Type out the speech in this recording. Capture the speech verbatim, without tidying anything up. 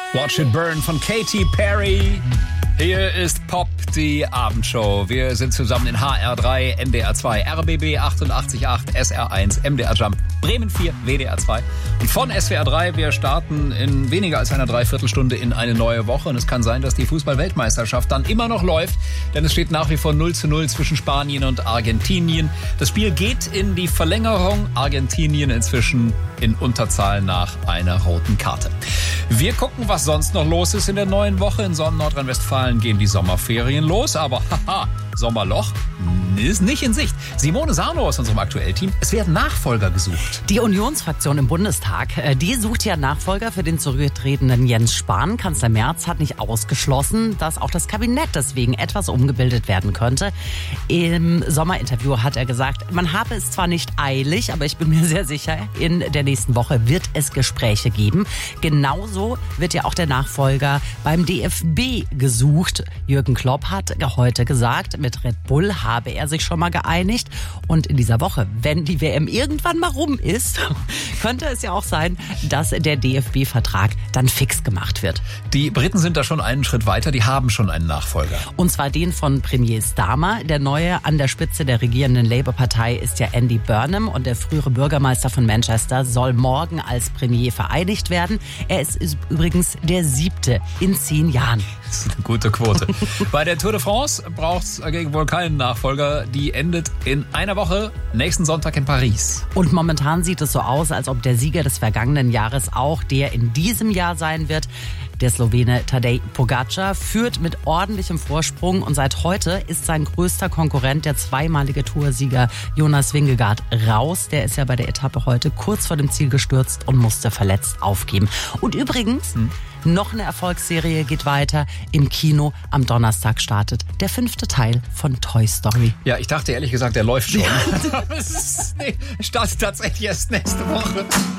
Watch It Burn von Katy Perry. Hier ist Pop, die Abendshow. Wir sind zusammen in H R drei, N D R zwei, R B B achtundachtzig Komma acht, S R eins, M D R Jump, Bremen vier, W D R zwei. Und von S W R drei, wir starten in weniger als einer Dreiviertelstunde in eine neue Woche. Und es kann sein, dass die Fußball-Weltmeisterschaft dann immer noch läuft. Denn es steht nach wie vor null zu null zwischen Spanien und Argentinien. Das Spiel geht in die Verlängerung. Argentinien inzwischen in Unterzahl nach einer roten Karte. Wir gucken, was sonst noch los ist in der neuen Woche. In Nordrhein-Westfalen gehen die Sommerferien los, aber haha, Sommerloch ist nicht in Sicht. Simone Sarno aus unserem Aktuellteam. Es werden Nachfolger gesucht. Die Unionsfraktion im Bundestag, die sucht ja Nachfolger für den zurückgetretenen Jens Spahn. Kanzler Merz hat nicht ausgeschlossen, dass auch das Kabinett deswegen etwas umgebildet werden könnte. Im Sommerinterview hat er gesagt, man habe es zwar nicht eilig, aber ich bin mir sehr sicher, in der nächsten Woche wird es Gespräche geben. Genauso wird ja auch der Nachfolger beim D F B gesucht. Jürgen Klopp hat heute gesagt, mit Red Bull habe er sich schon mal geeinigt. Und in dieser Woche, wenn die W M irgendwann mal rum ist, könnte es ja auch sein, dass der D F B-Vertrag dann fix gemacht wird. Die Briten sind da schon einen Schritt weiter, die haben schon einen Nachfolger. Und zwar den von Premier Starmer. Der neue an der Spitze der regierenden Labour-Partei ist ja Andy Burnham und der frühere Bürgermeister von Manchester soll morgen als Premier vereidigt werden. Er ist übrigens der siebte in zehn Jahren. Das ist eine gute Quote. Bei der Tour de France braucht es dagegen wohl keinen Nachfolger. Die endet in einer Woche, nächsten Sonntag in Paris. Und momentan sieht es so aus, als ob der Sieger des vergangenen Jahres auch der in diesem Jahr sein wird. Der Slowene Tadej Pogačar führt mit ordentlichem Vorsprung und seit heute ist sein größter Konkurrent, der zweimalige Toursieger Jonas Vingegaard, raus. Der ist ja bei der Etappe heute kurz vor dem Ziel gestürzt und musste verletzt aufgeben. Und übrigens, hm. noch eine Erfolgsserie geht weiter. Im Kino am Donnerstag startet der fünfte Teil von Toy Story. Ja, ich dachte ehrlich gesagt, der läuft schon. Ja. Nee, startet tatsächlich erst nächste Woche.